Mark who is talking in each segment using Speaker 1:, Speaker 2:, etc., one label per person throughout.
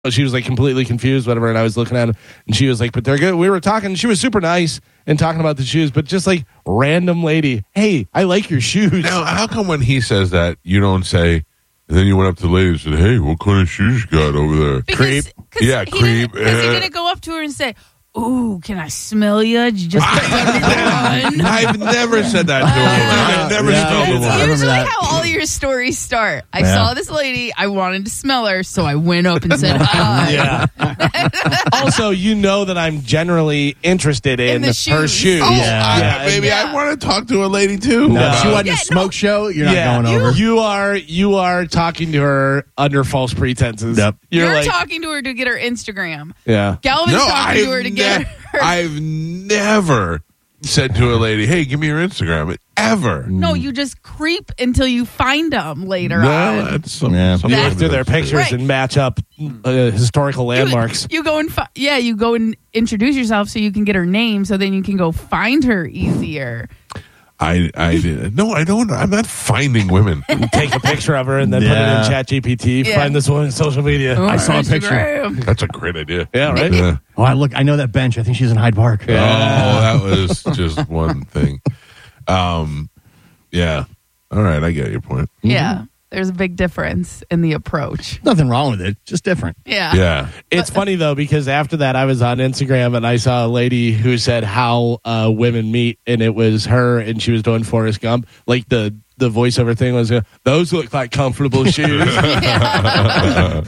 Speaker 1: She was like completely confused, whatever, and I was looking at them, and she was like, but they're good. We were talking, she was super nice and talking about the shoes, but just like random lady, hey, I like your shoes.
Speaker 2: Now, how come when he says that, you don't say, and then you went up to the lady and said, hey, what kind of shoes you got over there?
Speaker 3: Because,
Speaker 2: Yeah, creep.
Speaker 3: Because he didn't go up to her and say, ooh, can I smell you? Did you just run?
Speaker 2: I've never said that to a woman. I've never smelled a woman.
Speaker 3: That's usually how all your stories start. I saw this lady. I wanted to smell her, so I went up and said hi.
Speaker 1: Yeah. Also, you know that I'm generally interested in her shoes.
Speaker 2: Oh,
Speaker 4: Yeah.
Speaker 2: I want to talk to a lady too.
Speaker 4: No, if she
Speaker 2: About-
Speaker 4: wasn't a smoke show, you're not going over.
Speaker 1: You are talking to her under false pretenses.
Speaker 4: Yep.
Speaker 3: You're
Speaker 1: like,
Speaker 3: talking to her to get her Instagram.
Speaker 1: yeah.
Speaker 3: Galvin's talking to her to get her.
Speaker 2: I've never said to a lady, hey, give me your Instagram. Ever.
Speaker 3: No, you just creep until you find them later
Speaker 2: No,
Speaker 3: on.
Speaker 2: that's some,
Speaker 4: Yeah.
Speaker 2: some
Speaker 1: You
Speaker 2: of
Speaker 1: look through their
Speaker 2: that's-
Speaker 1: pictures
Speaker 3: Right.
Speaker 1: and match up historical landmarks.
Speaker 3: You go and you go and introduce yourself so you can get her name, so then you can go find her easier.
Speaker 2: I did. No, I don't. I'm not finding women.
Speaker 1: Take a picture of her and then put it
Speaker 4: Yeah.
Speaker 1: in ChatGPT.
Speaker 3: Yeah.
Speaker 1: Find this woman on social media.
Speaker 3: Oh,
Speaker 4: I saw a picture.
Speaker 3: Instagram.
Speaker 2: That's a great idea.
Speaker 1: Yeah, right?
Speaker 2: Yeah.
Speaker 4: Oh, I know that bench. I think she's in Hyde Park.
Speaker 2: Oh, that was just one thing. Yeah. All right, I get your point.
Speaker 3: Yeah, there's a big difference in the approach.
Speaker 4: Nothing wrong with it. Just different.
Speaker 3: Yeah.
Speaker 2: Yeah.
Speaker 1: It's funny, though, because after that, I was on Instagram and I saw a lady who said how women meet, and it was her, and she was doing Forrest Gump. Like the voiceover thing was, those look like comfortable shoes.
Speaker 2: Yeah.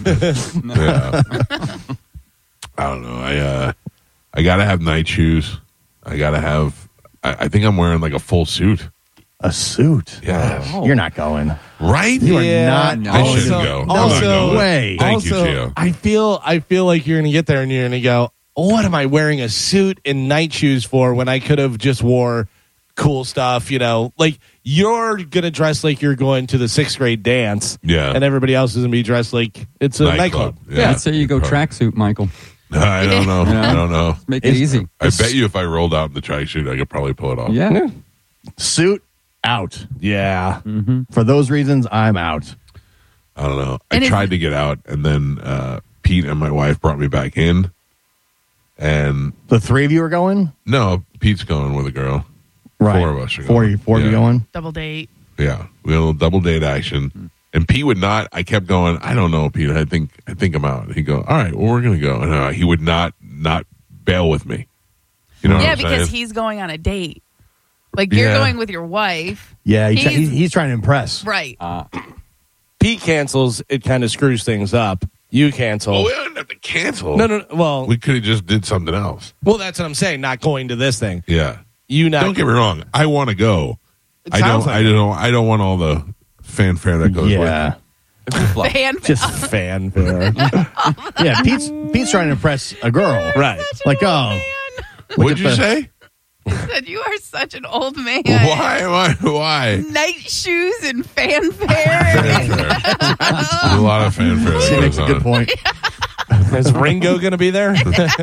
Speaker 2: I don't know. I gotta have night shoes. I gotta have. I think I'm wearing like a full suit.
Speaker 4: A suit.
Speaker 2: Yeah.
Speaker 4: You're not going.
Speaker 2: Right?
Speaker 4: You are
Speaker 1: Yeah.
Speaker 4: not
Speaker 2: I
Speaker 4: going.
Speaker 2: shouldn't go. I'm not
Speaker 1: also-
Speaker 2: going.
Speaker 4: way.
Speaker 2: Thank you,
Speaker 1: Also,
Speaker 2: Gio.
Speaker 1: I feel like you're going to get there and you're going to go, what am I wearing a suit and night shoes for when I could have just wore cool stuff, like you're going to dress like you're going to the 6th grade dance.
Speaker 2: Yeah.
Speaker 1: And everybody else is going to be dressed like it's a nightclub.
Speaker 2: Yeah.
Speaker 5: I'd say you go tracksuit, Michael.
Speaker 2: I don't know.
Speaker 5: Yeah.
Speaker 2: I don't know.
Speaker 5: Make it easy.
Speaker 2: I bet you if I rolled out in the tracksuit, I could probably pull it off.
Speaker 5: Yeah.
Speaker 4: Suit out.
Speaker 1: Yeah.
Speaker 4: For those reasons, I'm out.
Speaker 2: I don't know.
Speaker 3: And
Speaker 2: I tried to get out, and then Pete and my wife brought me back in. And
Speaker 4: The three of you are going?
Speaker 2: no, Pete's going with a girl.
Speaker 4: Right.
Speaker 2: 4 of us are
Speaker 4: Four
Speaker 2: going.
Speaker 4: of you going?
Speaker 3: Double date.
Speaker 2: Yeah, we had a little double date action. And Pete would not. I kept going. I don't know, Pete. I think I'm out. He'd go. All right. Well, we're gonna go. And he would not bail with me. You know what
Speaker 3: Yeah,
Speaker 2: I'm
Speaker 3: because
Speaker 2: saying?
Speaker 3: he's going on a date. Like you're
Speaker 2: Yeah.
Speaker 3: going with your wife.
Speaker 4: Yeah,
Speaker 3: He's-
Speaker 4: he's trying to impress.
Speaker 3: Right.
Speaker 1: Pete cancels, it kind of screws things up. You cancel.
Speaker 2: Well, we didn't have to cancel.
Speaker 1: No. Well,
Speaker 2: We could have just did something else.
Speaker 1: that's what I'm saying. Not going to this thing.
Speaker 2: Yeah.
Speaker 1: You not.
Speaker 2: Don't get me wrong. I want to go.
Speaker 1: It
Speaker 2: I
Speaker 1: sounds
Speaker 2: don't.
Speaker 1: like
Speaker 2: I don't want all the fanfare that goes with
Speaker 4: Yeah.
Speaker 3: Fan.
Speaker 4: Just
Speaker 1: fanfare.
Speaker 4: yeah, Pete's trying to impress a girl.
Speaker 1: Right.
Speaker 4: Like, oh,
Speaker 2: it. What'd you say?
Speaker 3: Said you are such an old man.
Speaker 2: Why?
Speaker 3: Night shoes and fanfare.
Speaker 2: Fanfare. There's a lot of fanfare.
Speaker 4: she
Speaker 2: That
Speaker 4: makes
Speaker 2: goes
Speaker 4: a good
Speaker 2: on.
Speaker 4: point.
Speaker 1: Is Ringo going to be there?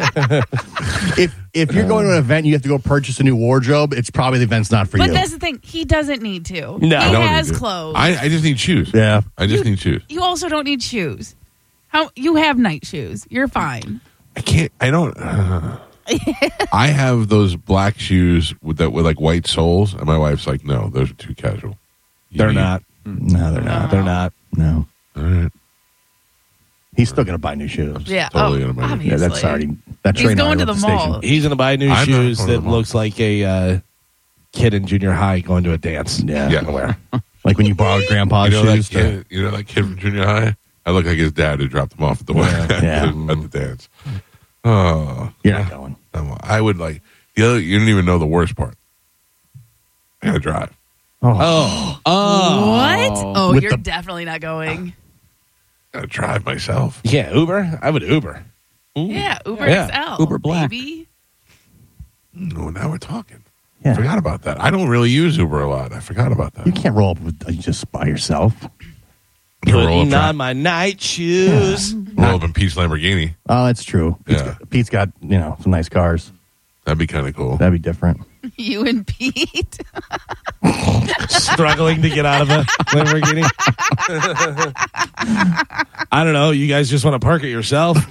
Speaker 4: If you're going to an event and you have to go purchase a new wardrobe, it's probably the event's not for
Speaker 3: But
Speaker 4: you.
Speaker 3: that's the thing. He doesn't need to.
Speaker 1: No.
Speaker 2: I
Speaker 3: He
Speaker 2: don't
Speaker 3: has
Speaker 2: need to.
Speaker 3: clothes.
Speaker 2: I just need shoes.
Speaker 4: Yeah.
Speaker 2: I just need shoes.
Speaker 3: You also don't need shoes. How you have night shoes. You're fine.
Speaker 2: I can't. I don't. I have those black shoes with like white soles, and my wife's like, "No, those are too casual."
Speaker 1: They're not.
Speaker 4: No, they're not.
Speaker 1: They're not.
Speaker 4: No.
Speaker 2: All right.
Speaker 4: He's still going to buy new shoes.
Speaker 3: Yeah.
Speaker 2: Totally gonna buy new-
Speaker 4: Yeah, that's
Speaker 3: obviously.
Speaker 4: already. That
Speaker 3: He's
Speaker 4: train
Speaker 3: going
Speaker 4: already
Speaker 3: to
Speaker 4: left
Speaker 3: the
Speaker 4: station.
Speaker 3: mall.
Speaker 1: He's going to buy new
Speaker 2: I'm not
Speaker 1: shoes
Speaker 2: going to
Speaker 1: that
Speaker 2: the mall.
Speaker 1: looks like a kid in junior high going to a dance.
Speaker 4: Yeah.
Speaker 2: Yeah.
Speaker 4: Like when you borrowed grandpa's
Speaker 2: You know that
Speaker 4: shoes.
Speaker 2: kid? You know that kid from junior high? I look like his dad who dropped him off at the
Speaker 4: Yeah.
Speaker 2: at the dance. Oh,
Speaker 4: You're not going.
Speaker 2: I would like the other. You don't even know the worst part. I gotta drive.
Speaker 4: Oh.
Speaker 3: What? Oh,
Speaker 4: With
Speaker 3: you're
Speaker 4: the-
Speaker 3: definitely not going.
Speaker 2: I gotta drive myself.
Speaker 1: Yeah, Uber? I would Uber.
Speaker 3: Yeah, Uber
Speaker 1: Yeah.
Speaker 3: XL.
Speaker 5: Uber Black.
Speaker 3: Baby.
Speaker 2: No, now we're talking.
Speaker 4: Yeah.
Speaker 2: I forgot about that. I don't really use Uber a lot. I forgot about that.
Speaker 4: You can't roll up with just by yourself.
Speaker 2: You roll
Speaker 1: Putting
Speaker 2: up,
Speaker 1: on my night shoes.
Speaker 2: roll up in Pete's Lamborghini.
Speaker 4: Oh, that's true.
Speaker 2: Yeah.
Speaker 4: Pete's got, some nice cars.
Speaker 2: That'd be kind of cool.
Speaker 4: That'd be different.
Speaker 3: You and Pete.
Speaker 1: struggling to get out of a Lamborghini. I don't know. You guys just want to park it yourself?